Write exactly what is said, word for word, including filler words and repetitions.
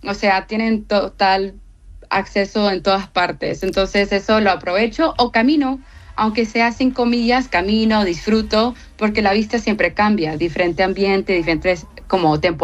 O sea, tienen total acceso en todas partes. Entonces eso lo aprovecho o camino, aunque sea cinco millas, camino, disfruto, porque la vista siempre cambia, diferente ambiente, diferentes como temporadas.